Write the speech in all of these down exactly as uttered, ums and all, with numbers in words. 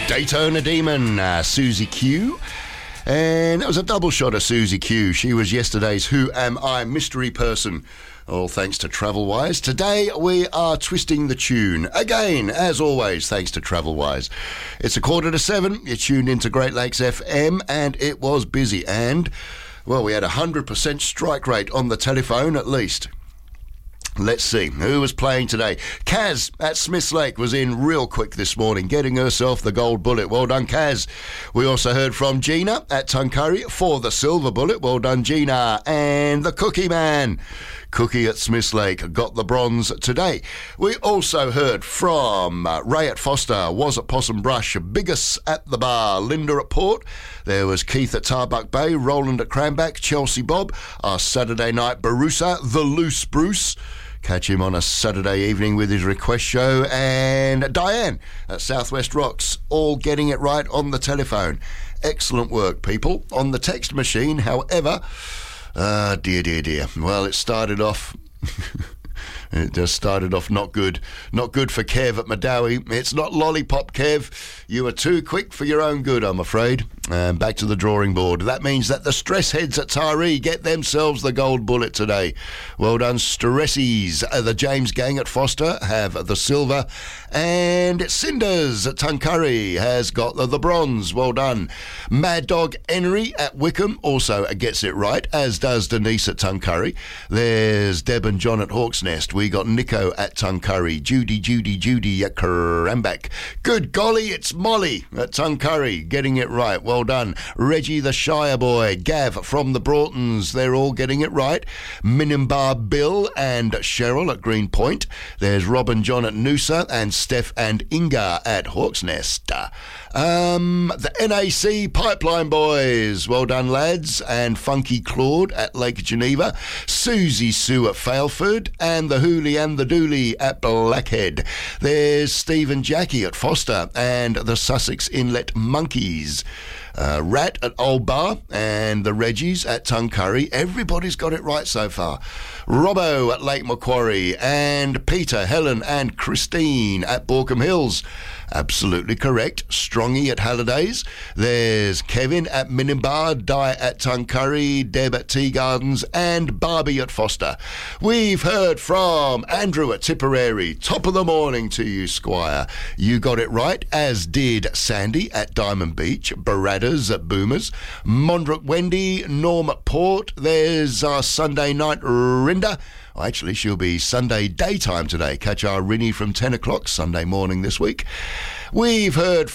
Daytona Demon, uh, Susie Q. And that was a double shot of Susie Q. She was yesterday's Who Am I mystery person. All thanks to TravelWise. Today we are twisting the tune. Again, as always, thanks to TravelWise. It's a quarter to seven. You're tuned into Great Lakes F M, and it was busy. And, well, we had a one hundred percent strike rate on the telephone at least. Let's see, who was playing today? Kaz at Smiths Lake was in real quick this morning, getting herself the gold bullet. Well done, Kaz. We also heard from Gina at Tuncurry for the silver bullet. Well done, Gina. And the Cookie Man, Cookie at Smiths Lake, got the bronze today. We also heard from uh, Ray at Foster, was at Possum Brush, Biggest at the Bar, Linda at Port. There was Keith at Tarbuck Bay, Roland at Cranback, Chelsea Bob, our Saturday night Barusa, the Loose Bruce. Catch him on a Saturday evening with his request show. And Diane at Southwest Rocks, all getting it right on the telephone. Excellent work, people. On the text machine, however, ah, uh, dear, dear, dear. Well, it started off... It just started off not good. Not good for Kev at Madawi. It's not lollipop, Kev. You were too quick for your own good, I'm afraid. And back to the drawing board. That means that the stress heads at Taree get themselves the gold bullet today. Well done, Stressies. Uh, the James Gang at Foster have the silver. And Cinders at Tuncurry has got the, the bronze. Well done. Mad Dog Henry at Wickham also gets it right, as does Denise at Tuncurry. There's Deb and John at Hawk's Nest. We got Nico at Tuncurry, Judy, Judy, Judy at Cranback. Good golly, it's Molly at Tuncurry, getting it right. Well done. Reggie the Shire Boy, Gav from the Broughtons, they're all getting it right. Minimbar Bill and Cheryl at Green Point. There's Rob and John at Noosa, and Steph and Inga at Hawk's Nest. Um, the N A C Pipeline Boys, well done, lads. And Funky Claude at Lake Geneva. Susie Sue at Failford, and the Hoolie and the Dooley at Blackhead. There's Steve and Jackie at Foster, and the Sussex Inlet Monkeys. Uh, Rat at Old Bar, and the Reggies at Tuncurry. Everybody's got it right so far. Robbo at Lake Macquarie, and Peter, Helen and Christine at Borkham Hills. Absolutely correct. Strongy at Hallidays. There's Kevin at Minimbar, Di at Tuncurry, Deb at Tea Gardens, and Barbie at Foster. We've heard from Andrew at Tipperary. Top of the morning to you, Squire. You got it right, as did Sandy at Diamond Beach, Baradas at Boomers, Mondrick Wendy, Norm at Port. There's our Sunday night Rinda. Well, actually, she'll be Sunday daytime today. Catch our Rinny from ten o'clock Sunday morning this week. We've heard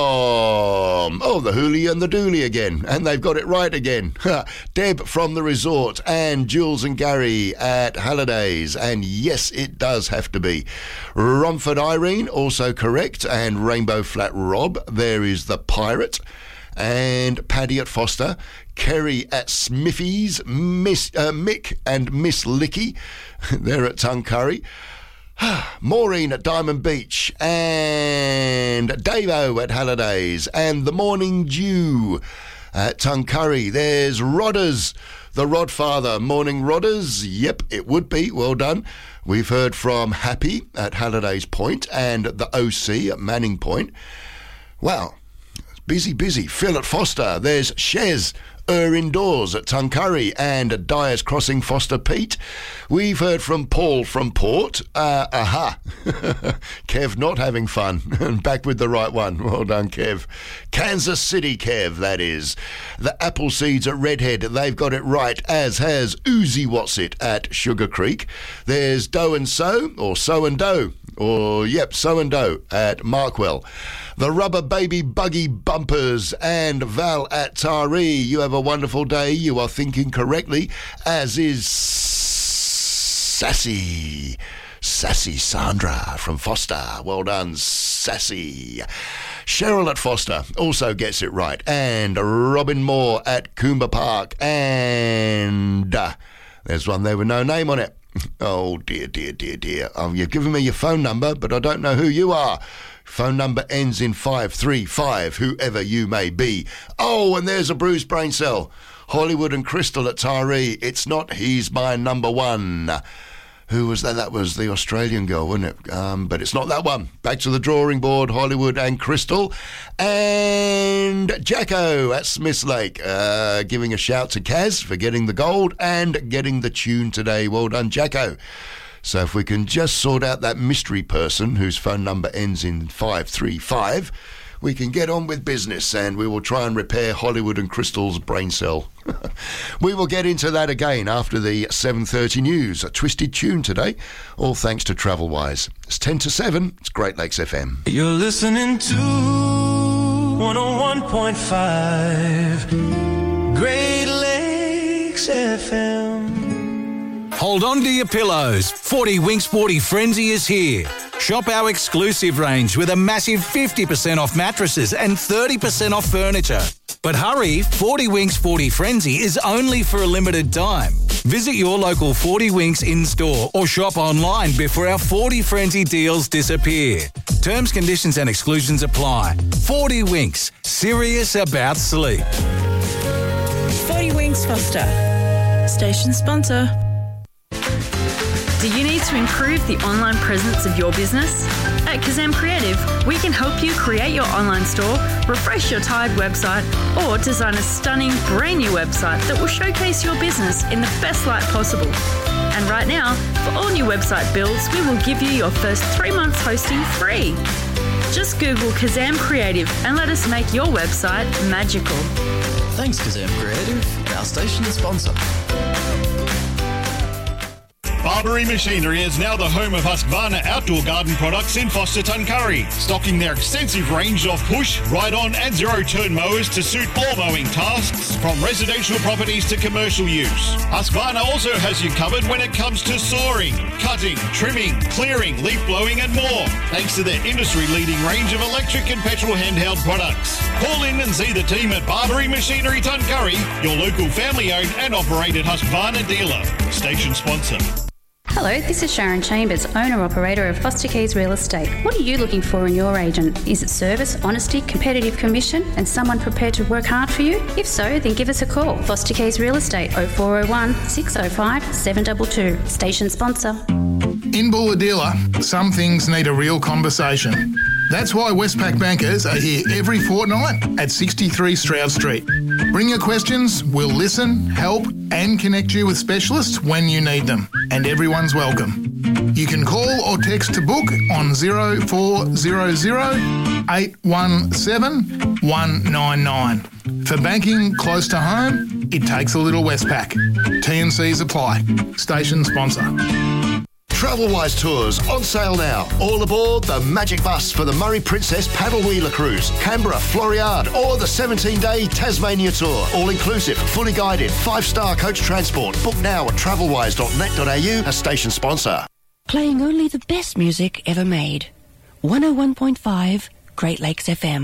from, oh, the Hoolie and the Dooley again, and they've got it right again. Deb from the resort, and Jules and Gary at Hallidays, and yes, it does have to be. Romford Irene, also correct, and Rainbow Flat Rob. There is the Pirate. And Paddy at Foster, Kerry at Smithies, Miss uh, Mick and Miss Licky, they're at Tuncurry. Maureen at Diamond Beach, and Davo at Hallidays, and the Morning Dew at Tuncurry. There's Rodders, the Rodfather. Morning, Rodders. Yep, it would be. Well done. We've heard from Happy at Hallidays Point, and the O C at Manning Point. Wow. Busy, busy. Phil at Foster. There's Shez, Er Indoors at Tuncurry, and Dyers Crossing Foster Pete. We've heard from Paul from Port. Uh, aha. Kev not having fun. And back with the right one. Well done, Kev. Kansas City, Kev, that is. The Apple Seeds at Redhead. They've got it right, as has Uzi Watsit at Sugar Creek. There's Doe and So, or So and Doe. Or, yep, So and Doe at Markwell. The Rubber Baby Buggy Bumpers and Val at Taree. You have a wonderful day. You are thinking correctly, as is Sassy. Sassy Sandra from Foster. Well done, Sassy. Cheryl at Foster also gets it right. And Robin Moore at Coomba Park. And uh, there's one there with no name on it. Oh, dear, dear, dear, dear. Oh, you've given me your phone number, but I don't know who you are. Phone number ends in five three five, whoever you may be. Oh, and there's a bruised brain cell. Hollywood and Crystal at Taree. It's not He's My Number One. Who was that? That was the Australian girl, wasn't it? Um, but it's not that one. Back to the drawing board, Hollywood and Crystal. And Jacko at Smiths Lake, uh, giving a shout to Kaz for getting the gold and getting the tune today. Well done, Jacko. So if we can just sort out that mystery person whose phone number ends in five three five, we can get on with business and we will try and repair Hollywood and Crystal's brain cell. We will get into that again after the seven thirty news. A twisted tune today, all thanks to TravelWise. It's ten to seven. It's Great Lakes F M. You're listening to one oh one point five Great Lakes F M. Hold on to your pillows. forty Winks forty Frenzy is here. Shop our exclusive range with a massive fifty percent off mattresses and thirty percent off furniture. But hurry, forty Winks forty Frenzy is only for a limited time. Visit your local forty Winks in-store or shop online before our forty Frenzy deals disappear. Terms, conditions and exclusions apply. forty Winks, serious about sleep. forty Winks Foster, station sponsor. Do you need to improve the online presence of your business? At Kazam Creative, we can help you create your online store, refresh your tired website, or design a stunning brand new website that will showcase your business in the best light possible. And right now, for all new website builds, we will give you your first three months hosting free. Just Google Kazam Creative and let us make your website magical. Thanks, Kazam Creative, our station sponsor. Barbary Machinery is now the home of Husqvarna outdoor garden products in Foster Tuncurry, stocking their extensive range of push, ride-on and zero-turn mowers to suit all mowing tasks, from residential properties to commercial use. Husqvarna also has you covered when it comes to sawing, cutting, trimming, clearing, leaf blowing and more, thanks to their industry-leading range of electric and petrol handheld products. Call in and see the team at Barbary Machinery Tuncurry, your local family-owned and operated Husqvarna dealer. Station sponsor. Hello, this is Sharon Chambers, owner-operator of Foster Keys Real Estate. What are you looking for in your agent? Is it service, honesty, competitive commission, and someone prepared to work hard for you? If so, then give us a call. Foster Keys Real Estate, oh four oh one, six oh five, seven two two. Station sponsor. In Bulahdelah, some things need a real conversation. That's why Westpac bankers are here every fortnight at sixty-three Stroud Street. Bring your questions, we'll listen, help and connect you with specialists when you need them. And everyone's welcome. You can call or text to book on zero four zero zero, eight one seven, one nine nine. For banking close to home, it takes a little Westpac. T and Cs apply. Station sponsor. TravelWise Tours on sale now. All aboard the Magic Bus for the Murray Princess Paddle Wheeler Cruise, Canberra, Floriade, or the seventeen-day Tasmania Tour. All inclusive, fully guided, five-star coach transport. Book now at travelwise dot net dot a u, a station sponsor. Playing only the best music ever made. one oh one point five Great Lakes F M.